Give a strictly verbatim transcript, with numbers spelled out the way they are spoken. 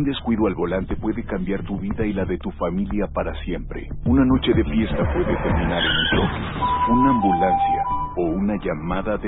Un descuido al volante puede cambiar tu vida y la de tu familia para siempre. Una noche de fiesta puede terminar en un choque, una ambulancia o una llamada de